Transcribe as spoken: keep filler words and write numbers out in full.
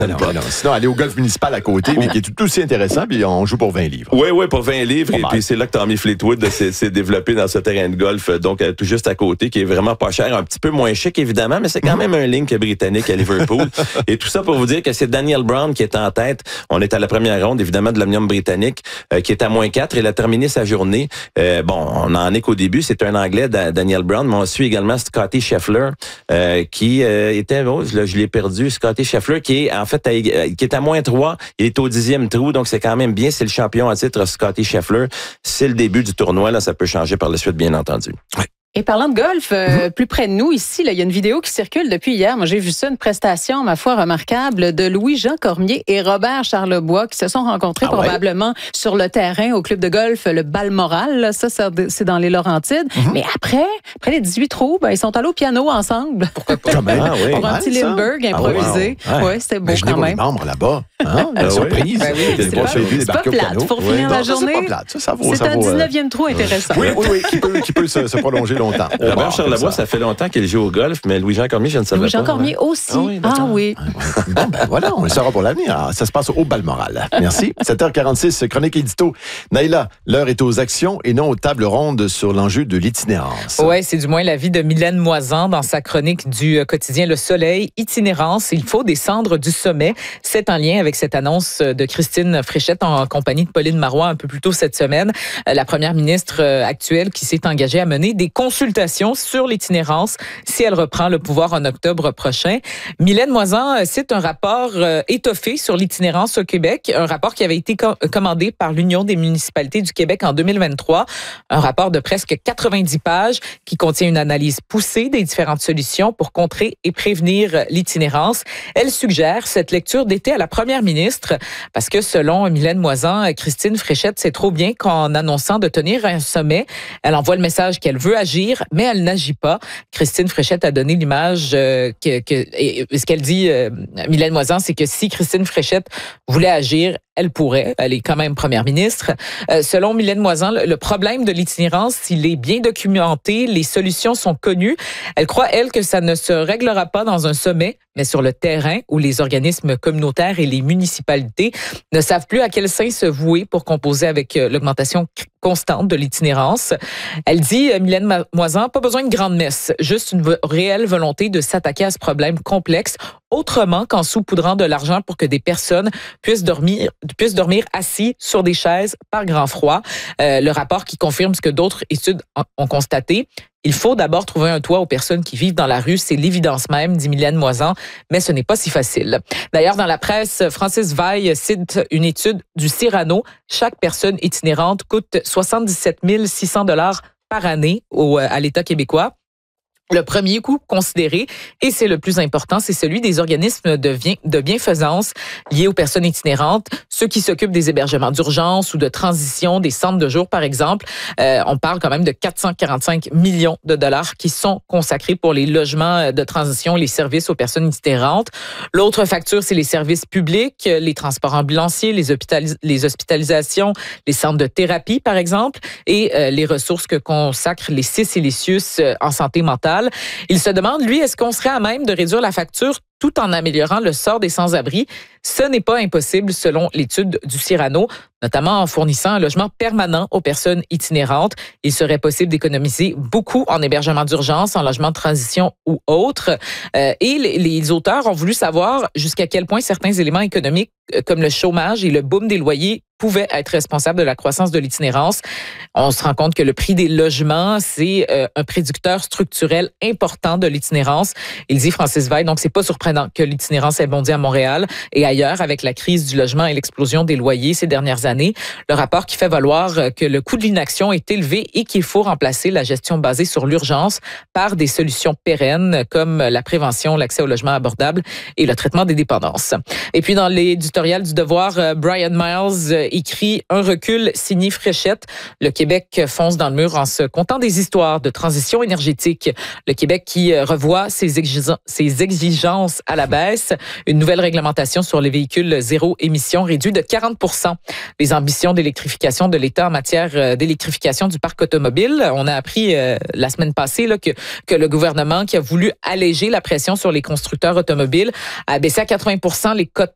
Non, non, non. Sinon, aller au golf municipal à côté, mais qui est tout aussi intéressant, puis on joue pour vingt livres. Oui, oui, pour vingt livres. Pas et mal. puis c'est là que Tommy Fleetwood s'est, s'est développé dans ce terrain de golf, donc tout juste à côté, qui est vraiment pas cher, un petit peu moins chic évidemment, mais c'est quand même un link britannique à Liverpool. Et tout ça pour vous dire que c'est Danielle Brown qui est en tête. On est à la première ronde, évidemment, de l'Omnium britannique, euh, qui est à moins quatre. Elle a terminé sa journée. Euh, bon, on en est qu'au début. C'est un Anglais, da- Danielle Brown, mais on suit également Scotty Scheffler, euh, qui euh, était, oh, là, je l'ai perdu, Scotty Scheffler, qui est en fait à, qui est à moins trois. Il est au dixième trou, donc c'est quand même bien. C'est le champion à titre, Scotty Scheffler. C'est le début du tournoi. Là, ça peut changer par la suite, bien entendu. Ouais. Et parlant de golf, euh, mm-hmm. plus près de nous, ici, là, il y a une vidéo qui circule depuis hier. Moi, j'ai vu ça, une prestation, ma foi, remarquable, de Louis-Jean Cormier et Robert Charlebois qui se sont rencontrés ah probablement ouais? sur le terrain au club de golf, le Balmoral. Là, ça, c'est dans les Laurentides. Mm-hmm. Mais après, après les dix-huit trous, ben, ils sont allés au piano ensemble. Pourquoi pas? Ah, oui. Pour un petit Lindbergh improvisé. Ah, wow. ouais. ouais, c'était beau quand même. Les membres là-bas. Hein? La surprise. Ben oui, c'est pas, c'est pas plate. Pour finir la journée, c'est pas plate. Ça, ça vaut, c'est un dix-neuvième trou intéressant. Oui, oui, oui, qui peut, qui peut se, se prolonger longtemps. Robert Charlebois, ça. ça fait longtemps qu'il joue au golf, mais Louis-Jean Cormier, je ne savais Louis-Jean pas. Louis-Jean Cormier aussi. Ah oui. Ah, oui. Bon, ben voilà, on le saura pour l'avenir. Ça se passe au Balmoral. Merci. sept heures quarante-six, chronique édito. Naïla, l'heure est aux actions et non aux tables rondes sur l'enjeu de l'itinérance. Oui, c'est du moins l'avis de Mylène Moisan dans sa chronique du quotidien Le Soleil. Itinérance, il faut descendre du sommet. C'est en lien avec cette annonce de Christine Fréchette en compagnie de Pauline Marois un peu plus tôt cette semaine. La première ministre actuelle qui s'est engagée à mener des consultations sur l'itinérance si elle reprend le pouvoir en octobre prochain. Mylène Moisan cite un rapport étoffé sur l'itinérance au Québec, un rapport qui avait été commandé par l'Union des municipalités du Québec en deux mille vingt-trois, un rapport de presque quatre-vingt-dix pages qui contient une analyse poussée des différentes solutions pour contrer et prévenir l'itinérance. Elle suggère cette lecture d'été à la première ministre parce que selon Mylène Moisan, Christine Fréchette sait trop bien qu'en annonçant de tenir un sommet, elle envoie le message qu'elle veut agir, mais elle n'agit pas. Christine Fréchette a donné l'image euh, que, que et ce qu'elle dit, euh, Mylène Moisan, c'est que si Christine Fréchette voulait agir, elle pourrait. Elle est quand même première ministre. Euh, selon Mylène Moisan, le problème de l'itinérance, il est bien documenté, les solutions sont connues. Elle croit, elle, que ça ne se réglera pas dans un sommet, mais sur le terrain où les organismes communautaires et les municipalités ne savent plus à quel sein se vouer pour composer avec l'augmentation constante de l'itinérance. Elle dit, Mylène Moisan, pas besoin de grande messe, juste une réelle volonté de s'attaquer à ce problème complexe autrement qu'en saupoudrant de l'argent pour que des personnes puissent dormir, puissent dormir assis sur des chaises par grand froid. Euh, le rapport qui confirme ce que d'autres études ont constaté. Il faut d'abord trouver un toit aux personnes qui vivent dans la rue. C'est l'évidence même, dit Mylène Moisan, mais ce n'est pas si facile. D'ailleurs, dans la presse, Francis Veil cite une étude du Cyrano. Chaque personne itinérante coûte soixante-dix-sept mille six cents dollars par année au, à l'État québécois. Le premier coût considéré, et c'est le plus important, c'est celui des organismes de, bien, de bienfaisance liés aux personnes itinérantes, ceux qui s'occupent des hébergements d'urgence ou de transition, des centres de jour, par exemple. Euh, on parle quand même de quatre cent quarante-cinq millions de dollars qui sont consacrés pour les logements de transition et les services aux personnes itinérantes. L'autre facture, c'est les services publics, les transports ambulanciers, les, hôpitalis- les hospitalisations, les centres de thérapie, par exemple, et euh, les ressources que consacrent les C I C euh, en santé mentale. Il se demande, lui, est-ce qu'on serait à même de réduire la facture tout en améliorant le sort des sans-abri? Ce n'est pas impossible selon l'étude du Cyrano, notamment en fournissant un logement permanent aux personnes itinérantes. Il serait possible d'économiser beaucoup en hébergement d'urgence, en logement de transition ou autre. Euh, et les, les auteurs ont voulu savoir jusqu'à quel point certains éléments économiques comme le chômage et le boom des loyers pouvaient être responsables de la croissance de l'itinérance. On se rend compte que le prix des logements, c'est euh, un prédicteur structurel important de l'itinérance. Il dit, Francis Veil, donc c'est pas surprenant que l'itinérance ait bondi à Montréal et ailleurs avec la crise du logement et l'explosion des loyers ces dernières années. Le rapport qui fait valoir que le coût de l'inaction est élevé et qu'il faut remplacer la gestion basée sur l'urgence par des solutions pérennes comme la prévention, l'accès au logement abordable et le traitement des dépendances. Et puis dans l'éditorial du Devoir, Brian Miles écrit un recul signé Fréchette. Le Québec fonce dans le mur en se contant des histoires de transition énergétique. Le Québec qui revoit ses, exig- ses exigences à la baisse. Une nouvelle réglementation sur les véhicules zéro émission réduit de quarante pour cent les ambitions d'électrification de l'État en matière d'électrification du parc automobile. On a appris euh, la semaine passée là, que, que le gouvernement qui a voulu alléger la pression sur les constructeurs automobiles a baissé à quatre-vingts pour cent les cotes